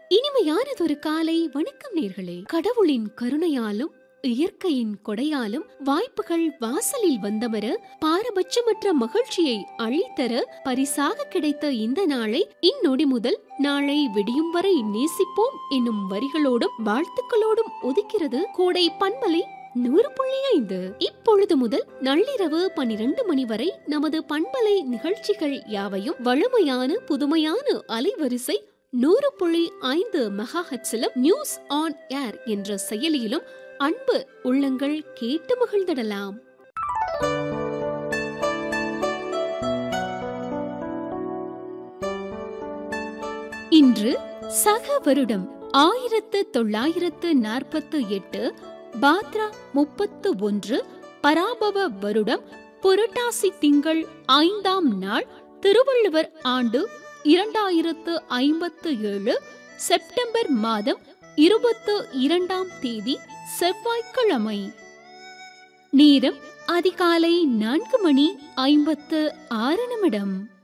இனிமையானதொரு காலை வணக்கம் நேர்களே. கடவுளின் கருணையாலும் இயற்கையின் கொடையாலும் வாய்ப்புகள் வாசலில் வந்தமர பாரபட்சமற்ற மகிழ்ச்சியை அள்ளித்தர பரிசாக கிடைத்த இந்த நாளை இந்நொடி முதல் நாளை விடியும் வரை நேசிப்போம் என்னும் வரிகளோடும் வாழ்த்துக்களோடும் ஒதுக்கிறது கோடை பண்பலை 100.5. இப்பொழுது முதல் நள்ளிரவு 12 மணி வரை நமது பண்பலை நிகழ்ச்சிகள் யாவையும் வழமையான புதுமையான அலைவரிசை 100.5 மெகாஹெர்ட்ஸிலும் நியூஸ் ஆன் ஏர் என்ற செயலியிலும் அன்பு உள்ளங்கள் கேட்டு மகிழ்ந்திடலாம். இன்று சக வருடம் 1948 பாத்ரா 31 பராபவ வருடம் புரட்டாசி திங்கள் 5ஆம் நாள் திருவள்ளுவர் ஆண்டு 2057 செப்டம்பர் மாதம் 22ஆம் தேதி செவ்வாய்க்கிழமை. நேரம் அதிகாலை 4:56.